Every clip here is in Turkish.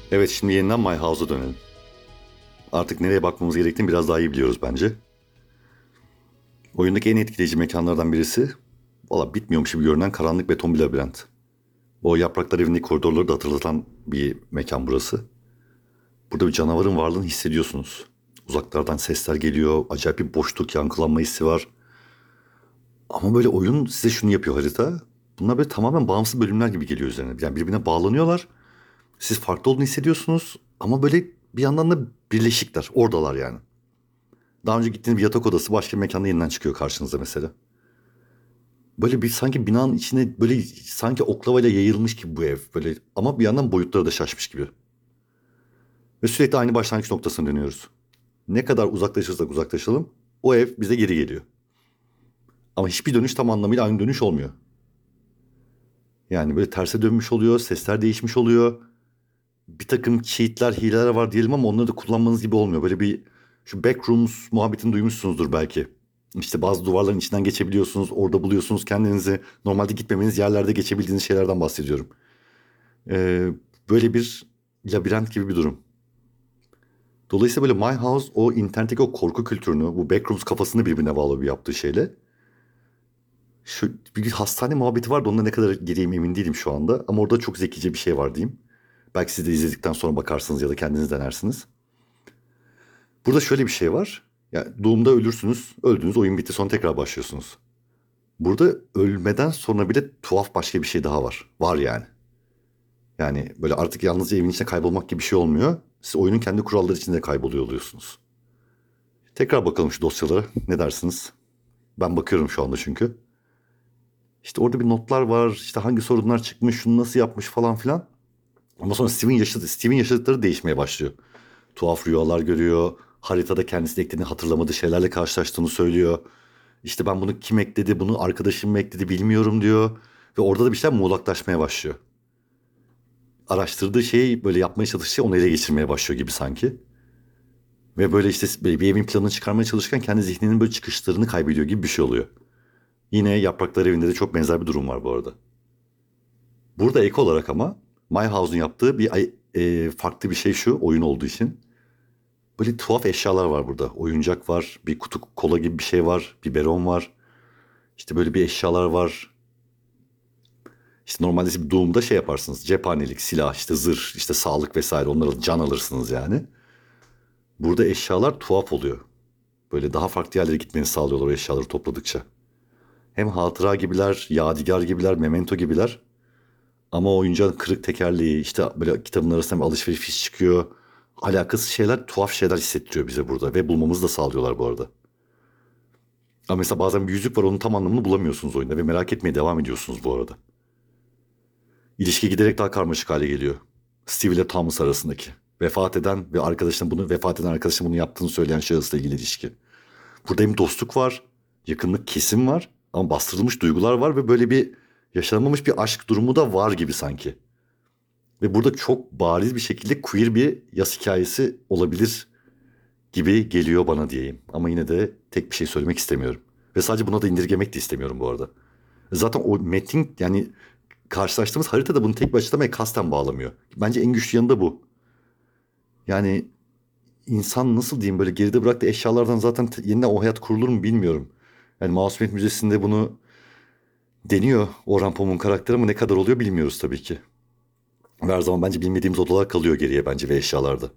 Evet, şimdi yeniden My House'a dönelim. Artık nereye bakmamız gerektiğini biraz daha iyi biliyoruz bence. Oyundaki en etkileyici mekanlardan birisi, valla bitmiyormuş gibi görünen karanlık beton bir labirent. O yapraklar evindeki koridorları da hatırlatan bir mekan burası. Burada bir canavarın varlığını hissediyorsunuz. Uzaklardan sesler geliyor, acayip bir boşluk, yankılanma hissi var. Ama böyle oyun size şunu yapıyor harita. Bunlar böyle tamamen bağımsız bölümler gibi geliyor üzerine. Yani birbirine bağlanıyorlar. Siz farklı olduğunu hissediyorsunuz ama böyle bir yandan da birleşikler, oradalar yani. Daha önce gittiğiniz bir yatak odası başka bir mekanda yeniden çıkıyor karşınıza mesela. Böyle bir sanki binanın içine böyle sanki oklavayla yayılmış gibi bu ev. Böyle ama bir yandan boyutları da şaşmış gibi. Ve sürekli aynı başlangıç noktasına dönüyoruz. Ne kadar uzaklaşırsak uzaklaşalım o ev bize geri geliyor. Ama hiçbir dönüş tam anlamıyla aynı dönüş olmuyor. Yani böyle terse dönmüş oluyor, sesler değişmiş oluyor. Bir takım cheatler, hileler var diyelim ama onları da kullanmanız gibi olmuyor. Böyle bir şu backrooms muhabbetini duymuşsunuzdur belki. İşte bazı duvarların içinden geçebiliyorsunuz, orada buluyorsunuz kendinizi. Normalde gitmemeniz yerlerde geçebildiğiniz şeylerden bahsediyorum. Ee, Böyle bir labirent gibi bir durum. Dolayısıyla böyle My House o internetteki o korku kültürünü, bu backrooms kafasını birbirine bağlı bir yaptığı şeyle. Şu bir hastane muhabbeti vardı, onunla ne kadar gireyim emin değilim şu anda. Ama orada çok zekice bir şey var diyeyim. Belki siz de izledikten sonra bakarsınız ya da kendiniz denersiniz. Burada şöyle bir şey var. Yani doğumda ölürsünüz, öldünüz, oyun bitti, sonra tekrar başlıyorsunuz. Burada ölmeden sonra bile tuhaf başka bir şey daha var. Var yani. Yani böyle artık yalnızca evin içinde kaybolmak gibi bir şey olmuyor. Siz oyunun kendi kuralları içinde kayboluyor oluyorsunuz. Tekrar bakalım şu dosyalara. Ne dersiniz? Ben bakıyorum şu anda çünkü. İşte orada bir notlar var. İşte hangi sorunlar çıkmış, şunu nasıl yapmış falan filan. Ama sonra Steve'in yaşadıkları değişmeye başlıyor. Tuhaf rüyalar görüyor. Haritada kendisine eklediğini hatırlamadığı şeylerle karşılaştığını söylüyor. İşte ben bunu kim ekledi, bunu arkadaşım mı ekledi bilmiyorum diyor. Ve orada da bir şeyler muğlaklaşmaya başlıyor. Araştırdığı şeyi böyle yapmaya çalıştığı şey onu ele geçirmeye başlıyor gibi sanki. Ve böyle işte böyle bir evin planını çıkarmaya çalışırken kendi zihninin böyle çıkışlarını kaybediyor gibi bir şey oluyor. Yine Yapraklar Evi'nde de çok benzer bir durum var bu arada. Burada ek olarak ama My House'un yaptığı farklı bir şey şu oyun olduğu için. Böyle tuhaf eşyalar var burada. Oyuncak var, bir kutu kola gibi bir şey var, biberon var. İşte böyle bir eşyalar var. İşte normalde siz Doom'da şey yaparsınız. Cephanelik, silah, işte zırh, işte sağlık vesaire onlara can alırsınız yani. Burada eşyalar tuhaf oluyor. Böyle daha farklı yerlere gitmeni sağlıyorlar o eşyaları topladıkça. Hem hatıra gibiler, yadigar gibiler, memento gibiler. Ama oyuncağın kırık tekerleği, işte böyle kitabın arasından bir alışveriş fiş çıkıyor. Alakasız şeyler, tuhaf şeyler hissettiriyor bize burada. Ve bulmamızı da sağlıyorlar bu arada. Ama mesela bazen bir yüzük var, onun tam anlamını bulamıyorsunuz oyunda. Ve merak etmeye devam ediyorsunuz bu arada. İlişki giderek daha karmaşık hale geliyor. Steve ile Thomas arasındaki. Vefat eden arkadaşının bunu yaptığını söyleyen şahısla ilgili ilişki. Burada hem dostluk var, yakınlık kesim var ama bastırılmış duygular var ve böyle bir yaşanmamış bir aşk durumu da var gibi sanki. Ve burada çok bariz bir şekilde queer bir yas hikayesi olabilir gibi geliyor bana diyeyim. Ama yine de tek bir şey söylemek istemiyorum. Ve sadece buna da indirgemek de istemiyorum bu arada. Zaten o metin yani karşılaştığımız haritada bunu tek bir açıklamaya kasten bağlamıyor. Bence en güçlü yanı da bu. Yani insan nasıl diyeyim böyle geride bıraktığı eşyalardan zaten yeniden o hayat kurulur mu bilmiyorum. Yani Masumiyet Müzesi'nde bunu deniyor Orhan Pamuk'un karakteri ama ne kadar oluyor bilmiyoruz tabii ki. Ve her zaman bence bilmediğimiz odalar kalıyor geriye bence ve eşyalarda.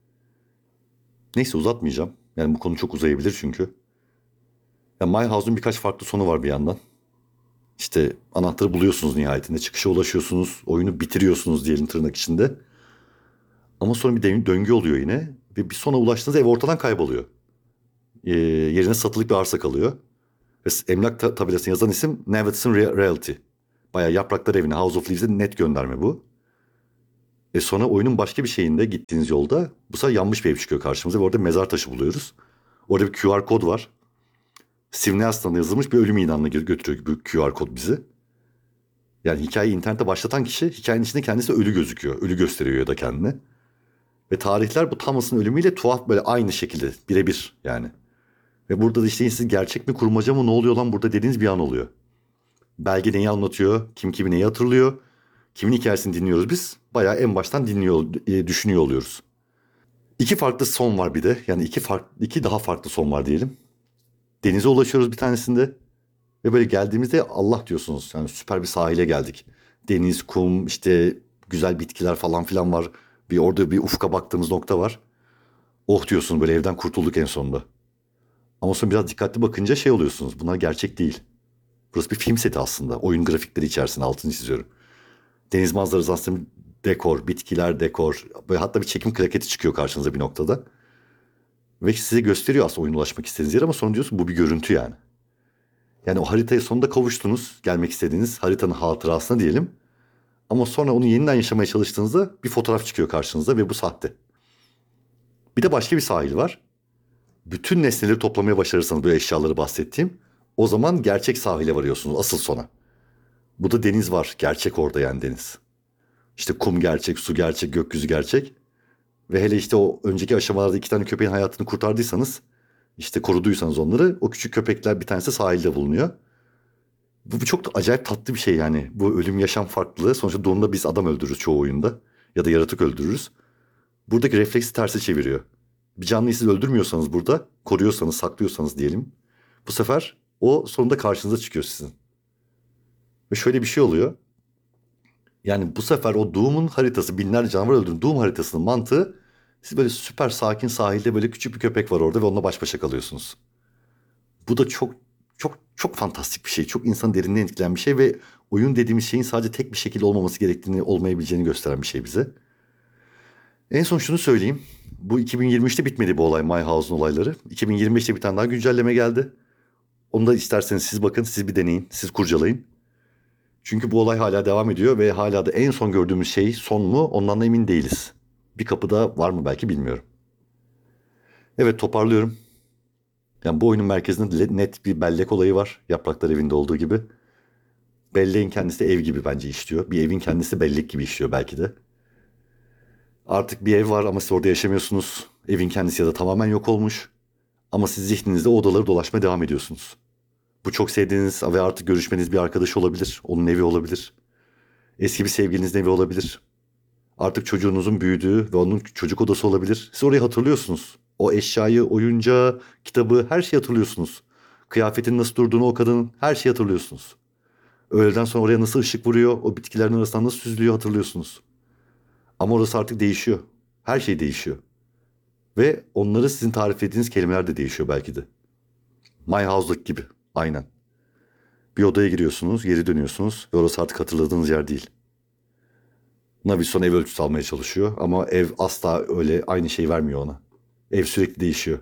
Neyse uzatmayacağım. Yani bu konu çok uzayabilir çünkü. Yani My House'un birkaç farklı sonu var bir yandan. İşte anahtarı buluyorsunuz nihayetinde. Çıkışa ulaşıyorsunuz. Oyunu bitiriyorsunuz diyelim tırnak içinde. Ama sonra bir döngü oluyor yine. Ve bir sona ulaştığınız ev ortadan kayboluyor. Yerine satılık bir arsa kalıyor. Ve emlak tabelasına yazan isim Nevittson Realty. Bayağı Yapraklar Evi'ne, House of Leaves'e net gönderme bu. Sonra oyunun başka bir şeyinde gittiğiniz yolda bu sefer yanmış bir ev çıkıyor karşımıza ve orada mezar taşı buluyoruz. Orada bir QR kod var. Steve Nelson'da yazılmış bir ölüm ilanına götürüyor bu QR kod bizi. Yani hikayeyi internette başlatan kişi hikayenin içinde kendisi ölü gözüküyor. Ölü gösteriyor ya da kendini. Ve tarihler bu Thomas'ın ölümüyle tuhaf böyle aynı şekilde birebir yani. Ve burada da işte siz gerçek mi kurmaca mı ne oluyor lan burada dediğiniz bir an oluyor. Belge neyi anlatıyor? Kim kimi neyi hatırlıyor? Kimin hikayesini dinliyoruz biz? Bayağı en baştan düşünüyor oluyoruz. İki farklı son var bir de. Yani iki daha farklı son var diyelim. Denize ulaşıyoruz bir tanesinde. Ve böyle geldiğimizde Allah diyorsunuz. Yani süper bir sahile geldik. Deniz, kum, işte güzel bitkiler falan filan var. Orada bir ufka baktığımız nokta var. Oh diyorsun, böyle evden kurtulduk en sonunda. Ama sonra biraz dikkatli bakınca şey oluyorsunuz. Bunlar gerçek değil. Burası bir film seti aslında. Oyun grafikleri içerisinde, altını çiziyorum. Deniz manzarası aslında dekor, bitkiler dekor. Böyle hatta bir çekim klaketi çıkıyor karşınıza bir noktada. Ve size gösteriyor aslında oyun ulaşmak istediğiniz yer, ama sonra diyorsun bu bir görüntü yani. Yani o haritaya sonunda kavuştunuz. Gelmek istediğiniz haritanın hatırasına diyelim. Ama sonra onu yeniden yaşamaya çalıştığınızda bir fotoğraf çıkıyor karşınıza ve bu sahte. Bir de başka bir sahil var. Bütün nesneleri toplamaya başarırsanız, böyle eşyaları bahsettiğim, o zaman gerçek sahile varıyorsunuz, asıl sona. Bu da deniz var. Gerçek orada yani deniz. İşte kum gerçek, su gerçek, gökyüzü gerçek. Ve hele işte o önceki aşamalarda 2 tane köpeğin hayatını kurtardıysanız, işte koruduysanız onları, o küçük köpekler bir tanesi sahilde bulunuyor. Bu çok da acayip tatlı bir şey yani. Bu ölüm yaşam farklılığı. Sonuçta doğumda biz adam öldürürüz çoğu oyunda. Ya da yaratık öldürürüz. Buradaki refleksi tersi çeviriyor. Bir canlıyı siz öldürmüyorsanız burada, koruyorsanız, saklıyorsanız diyelim, bu sefer o sonunda karşınıza çıkıyor sizin. Ve şöyle bir şey oluyor. Yani bu sefer o Doom'un haritası, binlerce canavar öldürdüğün Doom haritasının mantığı, siz böyle süper sakin sahilde, böyle küçük bir köpek var orada ve onunla baş başa kalıyorsunuz. Bu da çok çok çok fantastik bir şey. Çok insan derinden etkilen bir şey ve oyun dediğimiz şeyin sadece tek bir şekilde olmaması gerektiğini, olmayabileceğini gösteren bir şey bize. En son şunu söyleyeyim. Bu 2023'te bitmedi bu olay, My House'un olayları. 2025'te bir tane daha güncelleme geldi. Onu da isterseniz siz bakın, siz bir deneyin, siz kurcalayın. Çünkü bu olay hala devam ediyor ve hala da en son gördüğümüz şey son mu, ondan da emin değiliz. Bir kapıda var mı belki, bilmiyorum. Evet, toparlıyorum. Yani bu oyunun merkezinde net bir bellek olayı var. Yapraklar Evi'nde olduğu gibi. Belleğin kendisi de ev gibi bence işliyor. Bir evin kendisi bellek gibi işliyor belki de. Artık bir ev var ama siz orada yaşamıyorsunuz. Evin kendisi ya da tamamen yok olmuş. Ama siz zihninizde o odaları dolaşmaya devam ediyorsunuz. Bu çok sevdiğiniz ve artık görüşmeniz bir arkadaş olabilir. Onun evi olabilir. Eski bir sevgilinizin evi olabilir. Artık çocuğunuzun büyüdüğü ve onun çocuk odası olabilir. Siz orayı hatırlıyorsunuz. O eşyayı, oyuncağı, kitabı, her şeyi hatırlıyorsunuz. Kıyafetin nasıl durduğunu, o kadının, her şeyi hatırlıyorsunuz. Öğleden sonra oraya nasıl ışık vuruyor, o bitkilerin arasından nasıl süzülüyor hatırlıyorsunuz. Ama orası artık değişiyor. Her şey değişiyor. Ve onları sizin tarif ettiğiniz kelimeler de değişiyor belki de. My House'lık gibi. Aynen. Bir odaya giriyorsunuz, geri dönüyorsunuz ve orası artık hatırladığınız yer değil. Navison ev ölçüsü almaya çalışıyor ama ev asla öyle aynı şeyi vermiyor ona. Ev sürekli değişiyor.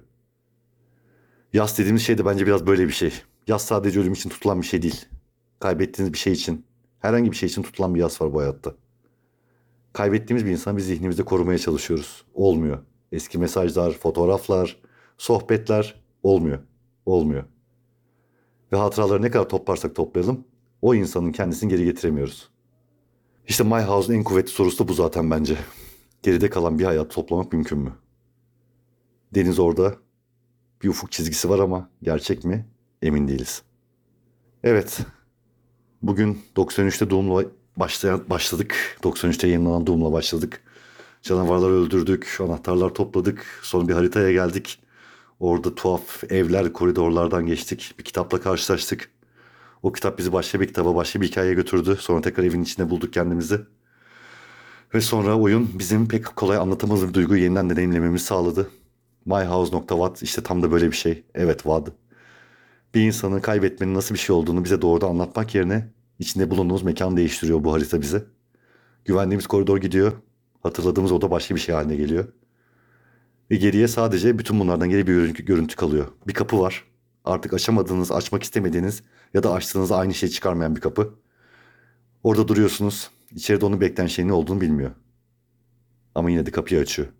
Yas dediğimiz şey de bence biraz böyle bir şey. Yas sadece ölüm için tutulan bir şey değil. Kaybettiğiniz bir şey için, herhangi bir şey için tutulan bir yas var bu hayatta. Kaybettiğimiz bir insanı biz zihnimizde korumaya çalışıyoruz. Olmuyor. Eski mesajlar, fotoğraflar, sohbetler olmuyor. Olmuyor. Ve hatıraları ne kadar toplarsak toplayalım, o insanın kendisini geri getiremiyoruz. İşte My House'un en kuvvetli sorusu da bu zaten bence. Geride kalan bir hayat toplamak mümkün mü? Deniz orada. Bir ufuk çizgisi var ama gerçek mi? Emin değiliz. Evet, bugün 93'te Doom'la başladık. 93'te yayınlanan Doom'la başladık. Canavarları öldürdük, anahtarlar topladık. Sonra bir haritaya geldik. Orada tuhaf evler, koridorlardan geçtik. Bir kitapla karşılaştık. O kitap bizi başka bir kitaba, başka bir hikayeye götürdü. Sonra tekrar evin içinde bulduk kendimizi. Ve sonra oyun bizim pek kolay anlatamadığımız bir duyguyu yeniden deneyimlememizi sağladı. MyHouse.Watt işte tam da böyle bir şey. Evet, Watt. Bir insanı kaybetmenin nasıl bir şey olduğunu bize doğrudan anlatmak yerine içinde bulunduğumuz mekan değiştiriyor bu harita bize. Güvendiğimiz koridor gidiyor. Hatırladığımız oda başka bir şey haline geliyor. Ve geriye sadece bütün bunlardan geri bir görüntü kalıyor. Bir kapı var. Artık açamadığınız, açmak istemediğiniz ya da açtığınızda aynı şey çıkarmayan bir kapı. Orada duruyorsunuz. İçeride onu bekleyen şeyin ne olduğunu bilmiyor. Ama yine de kapıyı açıyor.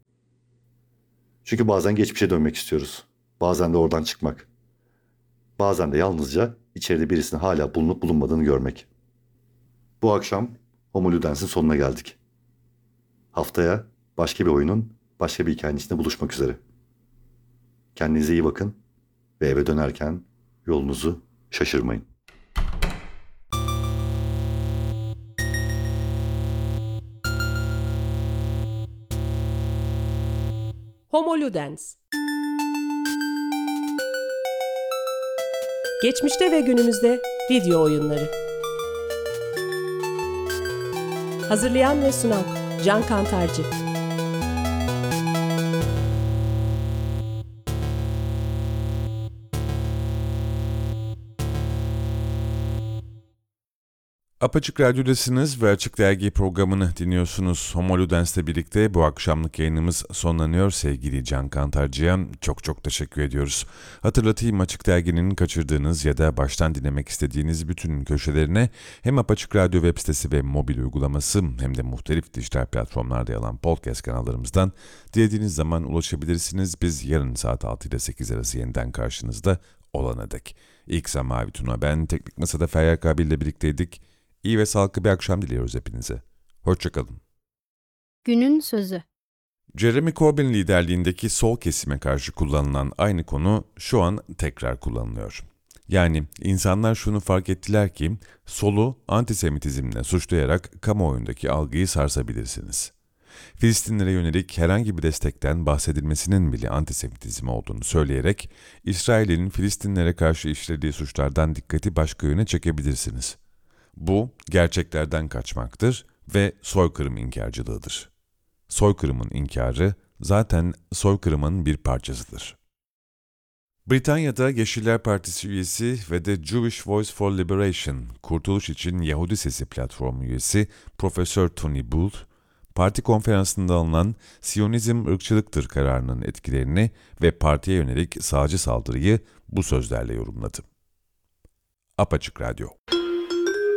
Çünkü bazen geçmişe dönmek istiyoruz. Bazen de oradan çıkmak. Bazen de yalnızca içeride birisinin hala bulunup bulunmadığını görmek. Bu akşam Homo Ludens'in sonuna geldik. Haftaya başka bir oyunun, başka bir hikayenin içinde buluşmak üzere. Kendinize iyi bakın ve eve dönerken yolunuzu şaşırmayın. Homo Ludens. Geçmişte ve günümüzde video oyunları. Hazırlayan ve sunan Can Kantarcı. Apaçık Radyo'dasınız ve Açık Dergi programını dinliyorsunuz. Homo Ludens'le birlikte bu akşamlık yayınımız sonlanıyor. Sevgili Can Kantarcı'ya çok teşekkür ediyoruz. Hatırlatayım, Açık Dergi'nin kaçırdığınız ya da baştan dinlemek istediğiniz bütün köşelerine hem Apaçık Radyo web sitesi ve mobil uygulaması hem de muhtelif dijital platformlarda yer alan podcast kanallarımızdan dilediğiniz zaman ulaşabilirsiniz. Biz yarın saat 6 ile 8 arası yeniden karşınızda olana dek. İlk Mavi Tuna, ben Teknik Masa'da Feryal Kabil ile birlikteydik. İyi ve sağlıklı bir akşam diliyoruz hepinize. Hoşçakalın. Günün sözü. Jeremy Corbyn liderliğindeki sol kesime karşı kullanılan aynı konu şu an tekrar kullanılıyor. Yani insanlar şunu fark ettiler ki solu antisemitizmle suçlayarak kamuoyundaki algıyı sarsabilirsiniz. Filistinlere yönelik herhangi bir destekten bahsedilmesinin bile antisemitizm olduğunu söyleyerek İsrail'in Filistinlere karşı işlediği suçlardan dikkati başka yöne çekebilirsiniz. Bu, gerçeklerden kaçmaktır ve soykırım inkarcılığıdır. Soykırımın inkarı zaten soykırımın bir parçasıdır. Britanya'da Yeşiller Partisi üyesi ve de Jewish Voice for Liberation, Kurtuluş İçin Yahudi Sesi platformu üyesi Profesör Tony Bull, parti konferansında alınan Siyonizm ırkçılıktır kararının etkilerini ve partiye yönelik sağcı saldırıyı bu sözlerle yorumladı. Apaçık Radyo.